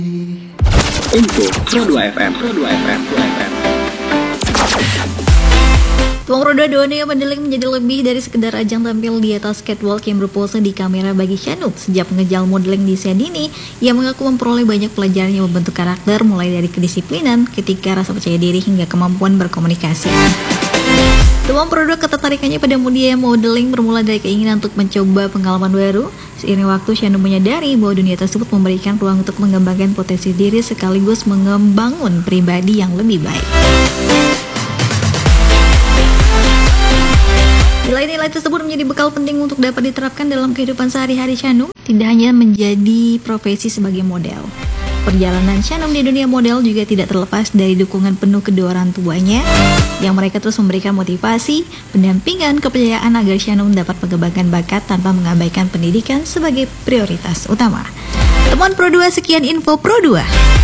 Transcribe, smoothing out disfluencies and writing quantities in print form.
Info Pro 2 FM. Tuang roda Doneo Mandailing menjadi lebih dari sekedar ajang tampil di atas catwalk yang berpose di kamera bagi Shanub. Sejak mengejal modeling di usia dini, ia mengaku memperoleh banyak pelajaran yang membentuk karakter, mulai dari kedisiplinan, ketika rasa percaya diri hingga kemampuan berkomunikasi. Tuang produk ketertarikannya pada dunia modeling bermula dari keinginan untuk mencoba pengalaman baru. Seiring waktu, Shanub menyadari bahwa dunia tersebut memberikan ruang untuk mengembangkan potensi diri sekaligus membangun pribadi yang lebih baik. Nilai-nilai tersebut menjadi bekal penting untuk dapat diterapkan dalam kehidupan sehari-hari Shanub, tidak hanya menjadi profesi sebagai model. Perjalanan Shanub di dunia model juga tidak terlepas dari dukungan penuh kedua orang tuanya, yang mereka terus memberikan motivasi, pendampingan, kepercayaan agar Shanub dapat mengembangkan bakat tanpa mengabaikan pendidikan sebagai prioritas utama. Temuan Pro 2, sekian info Pro 2.